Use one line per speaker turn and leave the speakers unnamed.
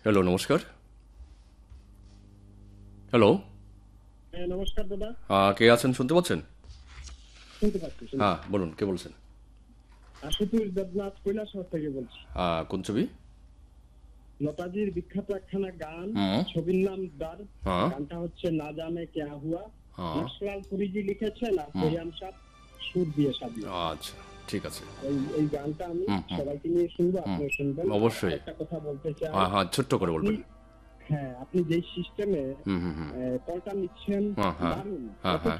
Hello, নমস্কার। Hello.
হ্যাঁ, নমস্কার দাদা।
কে আছেন, শুনতে পাচ্ছেন?
শুনতে পাচ্ছি, শুনতে
হ্যাঁ,
পাচ্ছি।
বলুন, কে বলছেন?
আশুতোষ দেবনাথ কৈলাসহর থেকে বলছি।
কোন ছবি?
লতাজির বিখ্যাত একখানা গান,
হুম।
ছবির নাম দার।
হ্যাঁ।
গানটা হচ্ছে না জানে কেয়া হুয়া।
হ্যাঁ।
নকশলাল পুরীজি লিখেছেন আর
হুম।
পরিয়াম সাহ সুর দিয়ে সাজিয়েছেন।
আচ্ছা, ঠিক আছে।
এই গানটা আমি
হুম হুম
সবাইকে নিয়ে শুনবো,
হুম
আপনিও শুনবেন। আর
অবশ্যই।
আরেকটা কথা বলতে চাই,
হ্যাঁ হ্যাঁ, ছোট্ট করে
আপনি
বলবেন।
হ্যাঁ, আপনি যেই সিস্টেমে
হুম হুম হুম
কলটা নিচ্ছেন,
হ্যাঁ হ্যাঁ
দারুণ।
হ্যাঁ
অথচ
হ্যাঁ